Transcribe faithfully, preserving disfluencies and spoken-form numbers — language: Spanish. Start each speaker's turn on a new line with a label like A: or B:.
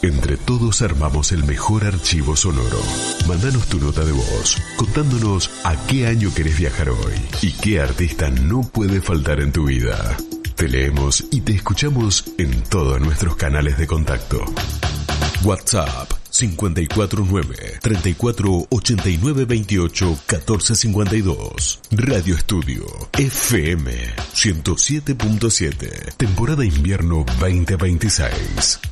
A: Entre todos armamos el mejor archivo sonoro. Mándanos tu nota de voz, contándonos a qué año querés viajar hoy y qué artista no puede faltar en tu vida. Te leemos y te escuchamos en todos nuestros canales de contacto. WhatsApp cinco cuatro nueve, treinta y cuatro, ochenta y nueve, veintiocho, catorce cincuenta y dos. Radio Estudio F M ciento siete punto siete. Temporada invierno veinte veintiséis.